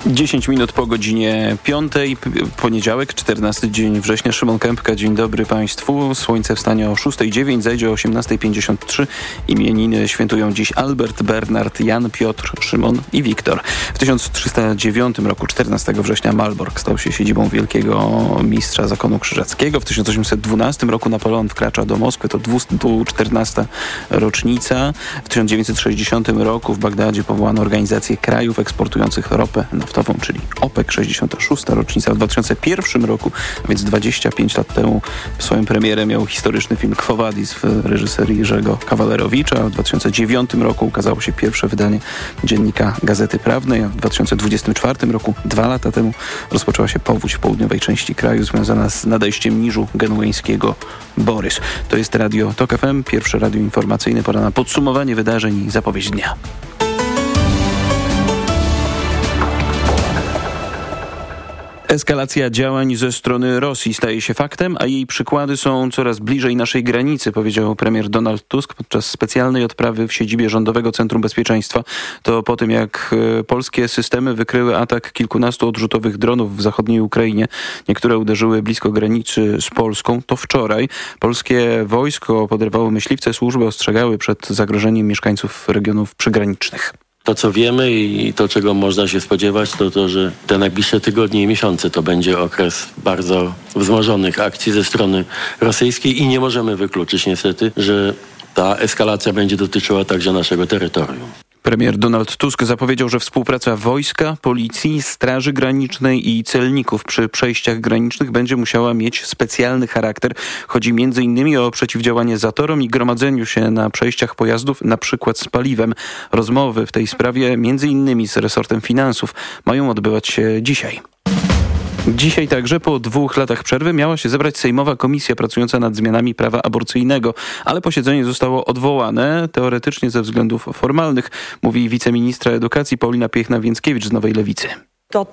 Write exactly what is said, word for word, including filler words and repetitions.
dziesięć minut po godzinie piątej, poniedziałek, czternasty dzień września. Szymon Kępka, dzień dobry Państwu. Słońce wstanie o szósta dziewięć, zajdzie o osiemnasta pięćdziesiąt trzy. Imieniny świętują dziś Albert, Bernard, Jan, Piotr, Szymon i Wiktor. W tysiąc trzysta dziewiątym roku, czternastego września, Malbork stał się siedzibą wielkiego mistrza zakonu krzyżackiego. W tysiąc osiemset dwunastym roku Napoleon wkracza do Moskwy, to dwieście czternasta rocznica. W tysiąc dziewięćset sześćdziesiątym roku w Bagdadzie powołano Organizację Krajów Eksportujących Ropę Naftową, czyli OPEC, sześćdziesiąta szósta rocznica. W dwa tysiące pierwszym roku, a więc dwadzieścia pięć lat temu, swoją premierę miał historyczny film Quo Vadis w reżyserii Jerzego Kawalerowicza. W dwa tysiące dziewiątym roku ukazało się pierwsze wydanie dziennika Gazety Prawnej, a w dwa tysiące dwudziestym czwartym roku, dwa lata temu, rozpoczęła się powódź w południowej części kraju związana z nadejściem niżu genueńskiego Borys. To jest Radio Tok F M, pierwsze radio informacyjne, pora na podsumowanie wydarzeń i zapowiedź dnia. Eskalacja działań ze strony Rosji staje się faktem, a jej przykłady są coraz bliżej naszej granicy, powiedział premier Donald Tusk podczas specjalnej odprawy w siedzibie Rządowego Centrum Bezpieczeństwa. To po tym, jak polskie systemy wykryły atak kilkunastu odrzutowych dronów w zachodniej Ukrainie. Niektóre uderzyły blisko granicy z Polską. To wczoraj polskie wojsko poderwało myśliwce, służby ostrzegały przed zagrożeniem mieszkańców regionów przygranicznych. To, co wiemy i to, czego można się spodziewać, to to, że te najbliższe tygodnie i miesiące to będzie okres bardzo wzmożonych akcji ze strony rosyjskiej i nie możemy wykluczyć niestety, że ta eskalacja będzie dotyczyła także naszego terytorium. Premier Donald Tusk zapowiedział, że współpraca wojska, policji, Straży Granicznej i celników przy przejściach granicznych będzie musiała mieć specjalny charakter. Chodzi między innymi o przeciwdziałanie zatorom i gromadzeniu się na przejściach pojazdów, na przykład z paliwem. Rozmowy w tej sprawie między innymi z resortem finansów mają odbywać się dzisiaj. Dzisiaj także po dwóch latach przerwy miała się zebrać Sejmowa Komisja pracująca nad zmianami prawa aborcyjnego, ale posiedzenie zostało odwołane teoretycznie ze względów formalnych, mówi wiceministra edukacji Paulina Piechna-Więckiewicz z Nowej Lewicy.